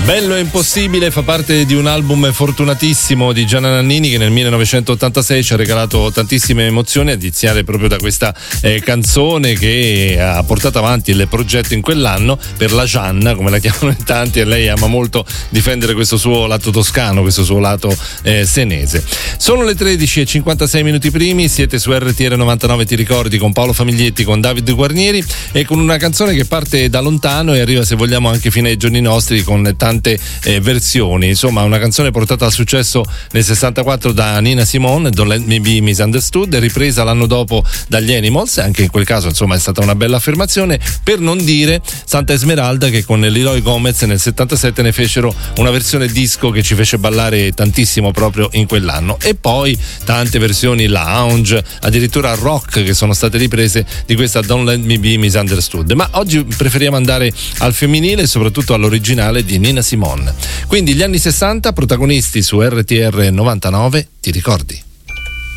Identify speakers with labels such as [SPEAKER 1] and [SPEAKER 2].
[SPEAKER 1] Bello e impossibile fa parte di un album fortunatissimo di Gianna Nannini, che nel 1986 ci ha regalato tantissime emozioni, a iniziare proprio da questa canzone che ha portato avanti il progetto in quell'anno per la Gianna, come la chiamano in tanti, e lei ama molto difendere questo suo lato toscano, questo suo lato senese. Sono le 13:56 minuti primi, siete su RTR 99, ti ricordi, con Paolo Famiglietti, con David Guarnieri, e con una canzone che parte da lontano e arriva, se vogliamo, anche fino ai giorni nostri, con tante versioni. Insomma, una canzone portata al successo nel 64 da Nina Simone, Don't Let Me Be Misunderstood, ripresa l'anno dopo dagli Animals, anche in quel caso insomma è stata una bella affermazione, per non dire Santa Esmeralda, che con Leroy Gomez nel 77 ne fecero una versione disco che ci fece ballare tantissimo proprio in quell'anno. E poi tante versioni lounge, addirittura rock, che sono state riprese di questa Don't Let Me Be Misunderstood. Ma oggi preferiamo andare al femminile e soprattutto all'originale di Nina Simone. Quindi gli anni 60, protagonisti su RTR 99, ti ricordi?